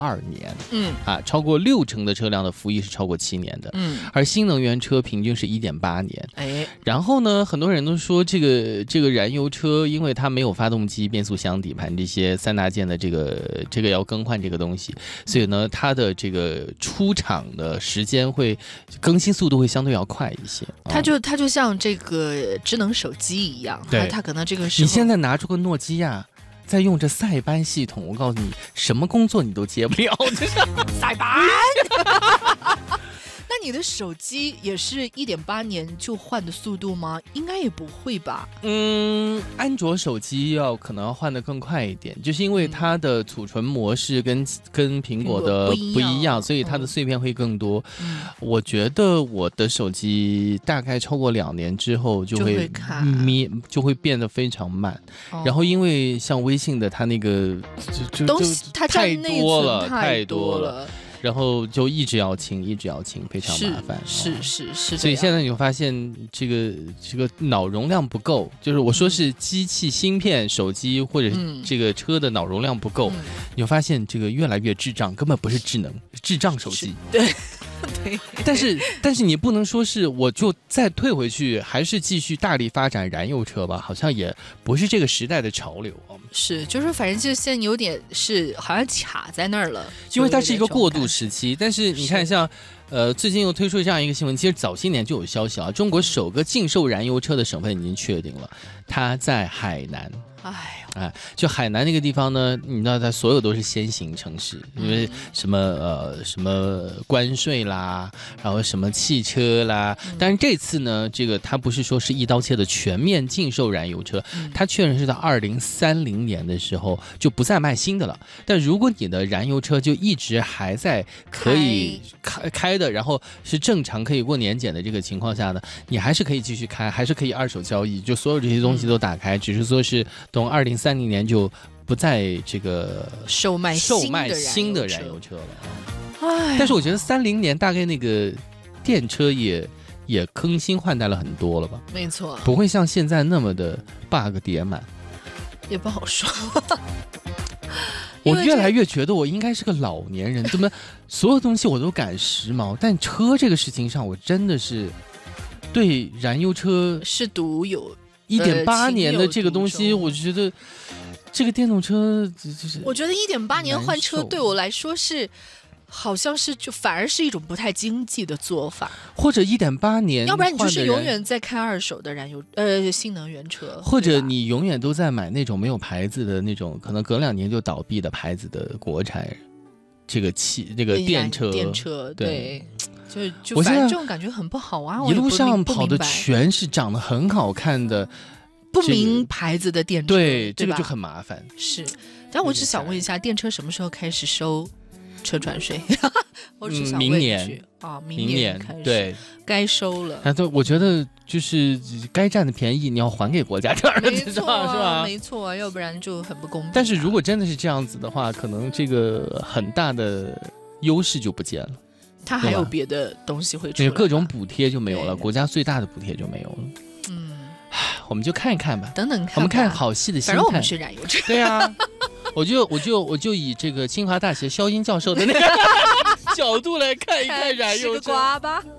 2年，超过60%的车辆的服役是超过7年的，而新能源车平均是1.8年，然后呢，很多人都说这个燃油车，因为它没有发动机、变速箱、底盘这些3大件的这个要更换这个东西，所以呢，它的这个出厂的时间会更新速度会相对要快一些。 它就像这个智能手机一样，它可能这个时候你现在拿出个诺基亚。在用着塞班系统，我告诉你，什么工作你都接不了，就是塞班。那你的手机也是1.8年就换的速度吗？应该也不会吧。 安卓手机可能要换得更快一点，就是因为它的储存模式跟苹果的不一样，所以它的碎片会更多。我觉得我的手机大概超过2年之后就会变得非常慢，然后因为像微信的它那个东西它太多了， 太多了。 然后就一直要清，非常麻烦。 是， 所以现在你会发现这个脑容量不够，就是我说是机器芯片、手机或者这个车的脑容量不够，你会发现这个越来越智障，根本不是智能，智障手机。 对。 但是你不能说是我就再退回去，还是继续大力发展燃油车吧？好像也不是这个时代的潮流。 是，就是反正就现在有点是好像卡在那儿了， 因为它是一个过渡时期。但是你看像最近又推出这样一个新闻，其实早些年就有消息啊，中国首个禁售燃油车的省份已经确定了，它在海南。就海南那个地方呢，你知道它所有都是先行城市，因为什么关税啦，然后什么汽车啦，但是这次呢，这个它不是说是一刀切的全面禁售燃油车，它确认是到2030年的时候就不再卖新的了。但如果你的燃油车就一直还在可以开的，然后是正常可以过年检的这个情况下呢，你还是可以继续开，还是可以二手交易，就所有这些东西都打开，只是说是等2030年就不再这个售卖新的燃油车了。但是我觉得30年大概那个电车也更新换代了很多了吧？ 没错， 不会像现在那么的 bug 叠满， 也不好说。 我越来越觉得我应该是个老年人，怎么所有东西我都赶时髦，但车这个事情上我真的是对燃油车是独有。 1.8年的这个东西，我觉得这个电动车就是我觉得1.8年换车对我来说是好像是就反而是一种不太经济的做法， 或者1.8年， 要不然你就是永远在开二手的新能源车， 或者你永远都在买那种没有牌子的那种，可能隔2年就倒闭的牌子的国产这个电车， 对。就反正这种感觉很不好啊！ 一路上跑的全是长得很好看的不明牌子的电车， 对，这个就很麻烦。 是，但我只想问一下，电车什么时候开始收车船税？我只想问一句明年开始， 对， 该收了。 我觉得就是该占的便宜你要还给国家点儿， 没错， 是吧？ 没错，要不然就很不公平。 但是如果真的是这样子的话，可能这个很大的优势就不见了。 它还有别的东西会出来， 各种补贴就没有了，国家最大的补贴就没有了。我们就看一看吧， 等看吧， 我们看好戏的心态。 反正我们是燃油车。 对啊，我就以这个清华大学肖英教授的那个角度来看一看燃油车。 吃个瓜吧。